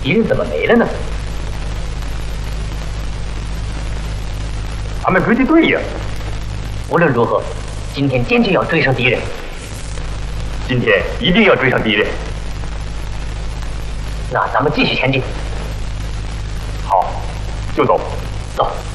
敌人怎么没了呢？ 他们追的对呀。 无论如何，今天坚决要追上敌人。 今天一定要追上敌人。 那咱们继续前进。 好，就走。 走。